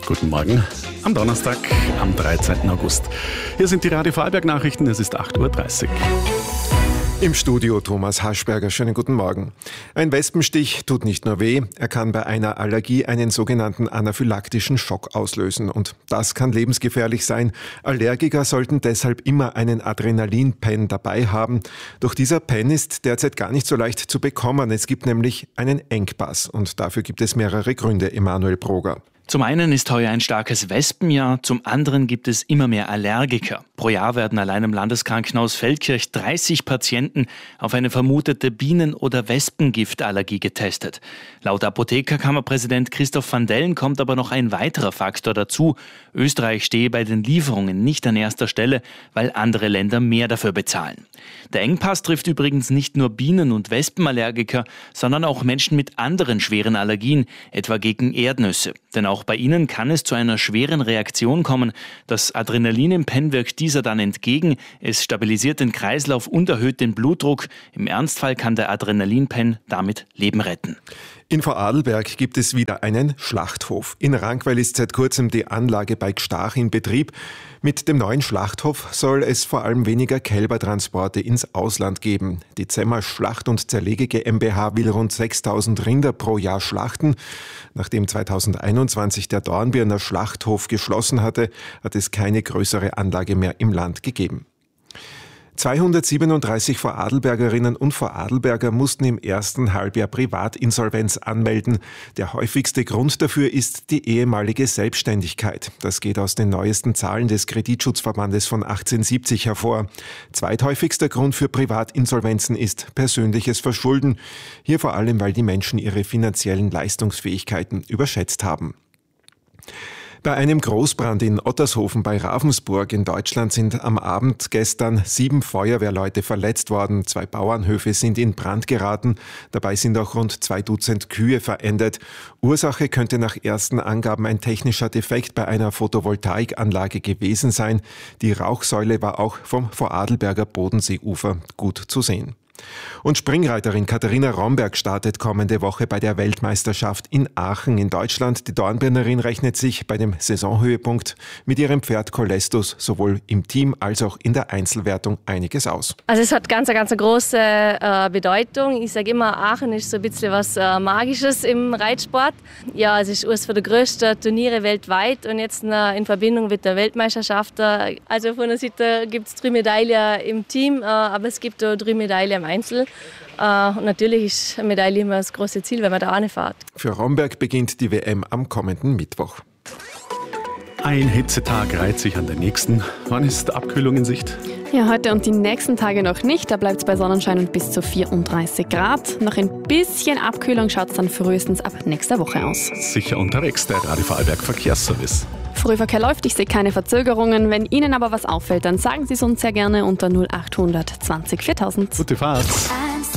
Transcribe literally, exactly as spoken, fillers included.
Guten Morgen am Donnerstag, am dreizehnten August. Hier sind die Radio Vorarlberg-Nachrichten, es ist acht Uhr dreißig. Im Studio Thomas Haschberger, schönen guten Morgen. Ein Wespenstich tut nicht nur weh, er kann bei einer Allergie einen sogenannten anaphylaktischen Schock auslösen. Und das kann lebensgefährlich sein. Allergiker sollten deshalb immer einen Adrenalin-Pen dabei haben. Doch dieser Pen ist derzeit gar nicht so leicht zu bekommen. Es gibt nämlich einen Engpass und dafür gibt es mehrere Gründe, Emanuel Broger. Zum einen ist heuer ein starkes Wespenjahr, zum anderen gibt es immer mehr Allergiker. Pro Jahr werden allein im Landeskrankenhaus Feldkirch dreißig Patienten auf eine vermutete Bienen- oder Wespengiftallergie getestet. Laut Apothekerkammerpräsident Christoph van Dellen kommt aber noch ein weiterer Faktor dazu. Österreich stehe bei den Lieferungen nicht an erster Stelle, weil andere Länder mehr dafür bezahlen. Der Engpass trifft übrigens nicht nur Bienen- und Wespenallergiker, sondern auch Menschen mit anderen schweren Allergien, etwa gegen Erdnüsse. Denn auch bei ihnen kann es zu einer schweren Reaktion kommen. Das Adrenalin im Pen wirkt dieser dann entgegen. Es stabilisiert den Kreislauf und erhöht den Blutdruck. Im Ernstfall kann der Adrenalin-Pen damit Leben retten. In Vorarlberg gibt es wieder einen Schlachthof. In Rankwell ist seit kurzem die Anlage bei Gstach in Betrieb. Mit dem neuen Schlachthof soll es vor allem weniger Kälbertransporte ins Ausland geben. Die Zemmer Schlacht- und Zerlege GmbH will rund sechstausend Rinder pro Jahr schlachten. Nachdem zweitausendeinundzwanzig der Dornbirner Schlachthof geschlossen hatte, hat es keine größere Anlage mehr im Land gegeben. zweihundertsiebenunddreißig Vorarlbergerinnen und Vorarlberger mussten im ersten Halbjahr Privatinsolvenz anmelden. Der häufigste Grund dafür ist die ehemalige Selbstständigkeit. Das geht aus den neuesten Zahlen des Kreditschutzverbandes von achtzehnhundertsiebzig hervor. Zweithäufigster Grund für Privatinsolvenzen ist persönliches Verschulden. Hier vor allem, weil die Menschen ihre finanziellen Leistungsfähigkeiten überschätzt haben. Bei einem Großbrand in Ottershofen bei Ravensburg in Deutschland sind am Abend gestern sieben Feuerwehrleute verletzt worden. Zwei Bauernhöfe sind in Brand geraten. Dabei sind auch rund zwei Dutzend Kühe verendet. Ursache könnte nach ersten Angaben ein technischer Defekt bei einer Photovoltaikanlage gewesen sein. Die Rauchsäule war auch vom Vorarlberger Bodenseeufer gut zu sehen. Und Springreiterin Katharina Romberg startet kommende Woche bei der Weltmeisterschaft in Aachen in Deutschland. Die Dornbirnerin rechnet sich bei dem Saisonhöhepunkt mit ihrem Pferd Colestus sowohl im Team als auch in der Einzelwertung einiges aus. Also es hat ganz, ganz eine große äh, Bedeutung. Ich sage immer, Aachen ist so ein bisschen was äh, Magisches im Reitsport. Ja, es ist eines der größten Turniere weltweit und jetzt äh, in Verbindung mit der Weltmeisterschaft. Äh, also von der Seite gibt es drei Medaillen im Team, äh, aber es gibt auch drei Medaillen im Einzel. Uh, und natürlich ist eine Medaille immer das große Ziel, wenn man da hinfährt. Für Romberg beginnt die W M am kommenden Mittwoch. Ein Hitzetag reiht sich an den nächsten. Wann ist Abkühlung in Sicht? Ja, heute und die nächsten Tage noch nicht. Da bleibt es bei Sonnenschein und bis zu vierunddreißig Grad. Noch ein bisschen Abkühlung schaut es dann frühestens ab nächster Woche aus. Sicher unterwegs, der Radio Vorarlberg Verkehrsservice. Frühverkehr läuft, ich sehe keine Verzögerungen. Wenn Ihnen aber was auffällt, dann sagen Sie es uns sehr gerne unter null acht zwanzig viertausend. Gute Fahrt.